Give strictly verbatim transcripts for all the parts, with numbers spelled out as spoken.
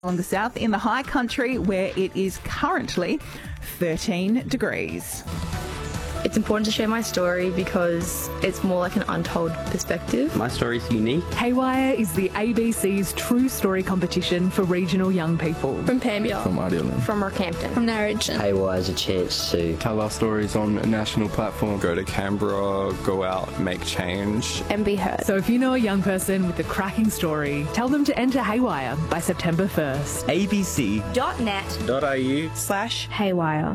On the south, in the high country, where it is currently thirteen degrees. It's important to share my story because it's more like an untold perspective. My story's unique. Haywire is the A B C's true story competition for regional young people. From Pambia. From Idealand. From Rockhampton. From Narrogin. Haywire is a chance to tell our stories on a national platform. Go to Canberra, go out, make change. And be heard. So if you know a young person with a cracking story, tell them to enter Haywire by September first. abc.net.au slash Haywire.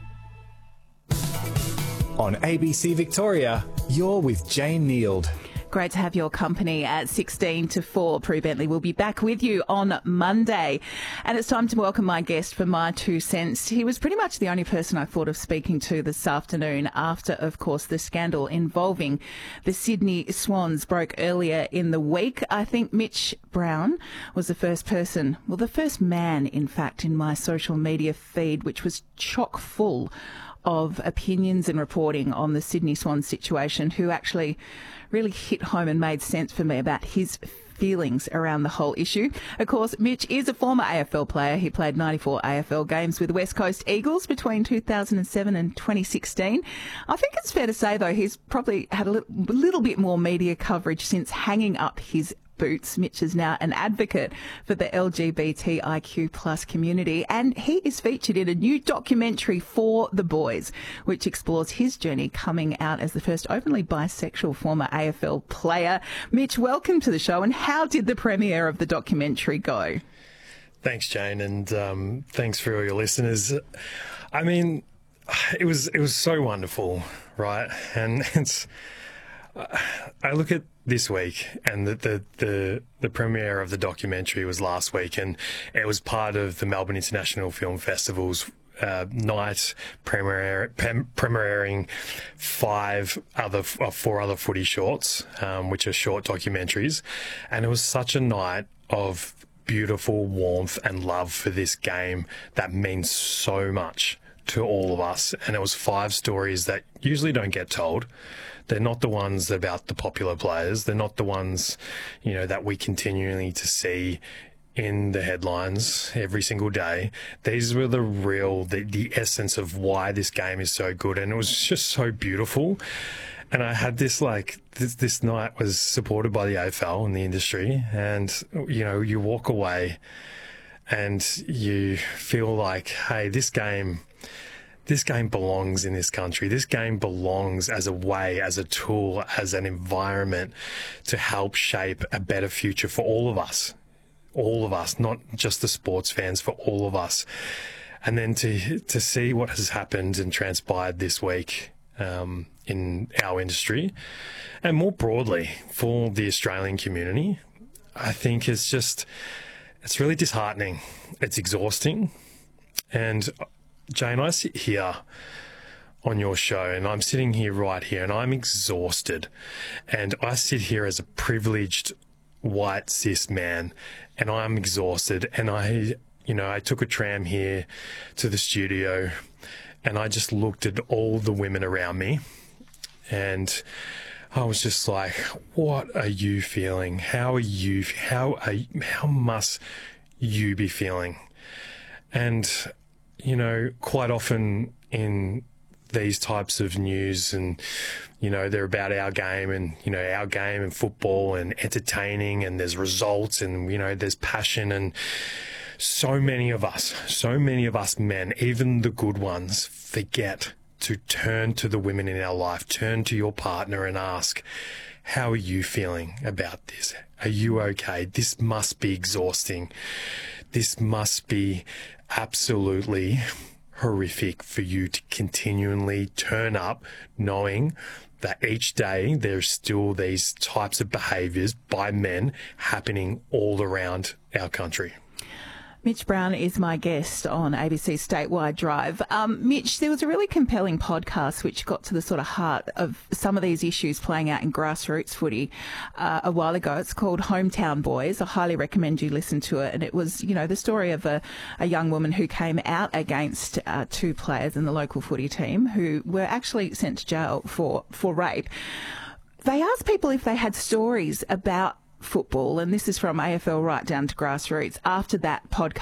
On A B C Victoria, you're with Jane Neild. Great to have your company at sixteen to four. Prue Bentley will be back with you on Monday. And it's time to welcome my guest for my two cents. He was pretty much the only person I thought of speaking to this afternoon after, of course, the scandal involving the Sydney Swans broke earlier in the week. I think Mitch Brown was the first person, well, the first man, in fact, in my social media feed, which was chock full of opinions and reporting on the Sydney Swans situation, who actually really hit home and made sense for me about his feelings around the whole issue. Of course, Mitch is a former A F L player. He played ninety-four A F L games with the West Coast Eagles between two thousand seven and twenty sixteen. I think it's fair to say, though, he's probably had a little, little bit more media coverage since hanging up his boots. Mitch is now an advocate for the L G B T I Q plus community, and he is featured in a new documentary for The Boys, which explores his journey coming out as the first openly bisexual former A F L player. Mitch, welcome to the show, and how did the premiere of the documentary go? Thanks, Jane, and um, thanks for all your listeners. I mean, it was it was so wonderful, right? And it's I look at this week, and the, the the the premiere of the documentary was last week, and it was part of the Melbourne International Film Festival's uh, night premiere, prem, premiering five other uh, four other footy shorts, um, which are short documentaries, and it was such a night of beautiful warmth and love for this game that means so much to all of us. And it was five stories that usually don't get told. They're not the ones about the popular players. They're not the ones, you know, that we continually to see in the headlines every single day. These were the real, the, the essence of why this game is so good. And it was just so beautiful. And I had this, like, this, this night was supported by the A F L and the industry. And, you know, you walk away and you feel like, hey, this game... This game belongs in this country. This game belongs as a way, as a tool, as an environment to help shape a better future for all of us. All of us, not just the sports fans, for all of us. And then to to see what has happened and transpired this week um, in our industry, and more broadly for the Australian community, I think is just, it's really disheartening. It's exhausting. And Jane, I sit here on your show, and I'm sitting here right here, and I'm exhausted. And I sit here as a privileged white cis man, and I'm exhausted. And I, you know, I took a tram here to the studio, and I just looked at all the women around me, and I was just like, what are you feeling? How are you, how are, how must you be feeling? And you know, quite often in these types of news, and, you know, they're about our game and, you know, our game and football and entertaining, and there's results and, you know, there's passion, and so many of us, so many of us men, even the good ones, forget to turn to the women in our life, turn to your partner and ask, how are you feeling about this? Are you okay? This must be exhausting. This must be absolutely horrific for you to continually turn up knowing that each day there's still these types of behaviours by men happening all around our country. Mitch Brown is my guest on A B C Statewide Drive. Um, Mitch, there was a really compelling podcast which got to the sort of heart of some of these issues playing out in grassroots footy uh, a while ago. It's called Hometown Boys. I highly recommend you listen to it. And it was, you know, the story of a, a young woman who came out against uh, two players in the local footy team who were actually sent to jail for, for rape. They asked people if they had stories about football, and this is from A F L right down to grassroots, after that podcast.